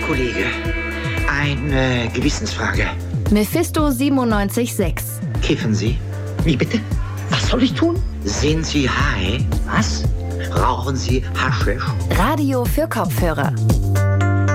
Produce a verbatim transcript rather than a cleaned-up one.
Kollege. Eine Gewissensfrage. Mephisto siebenundneunzig Komma sechs. Kiffen Sie? Wie bitte? Was soll ich tun? Sind Sie high? Was? Rauchen Sie Haschisch? Radio für Kopfhörer.